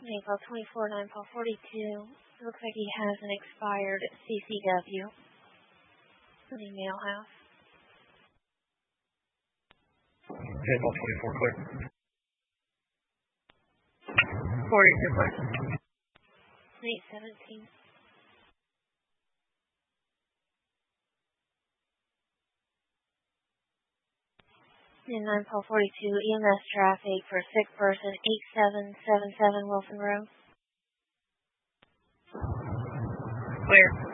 Maple 24, 942. Looks like he has an expired CCW. The mail house. Maple 24, clear. 42, clear. 817. In 942, EMS traffic for sick person 8777 Wilson Road. Clear.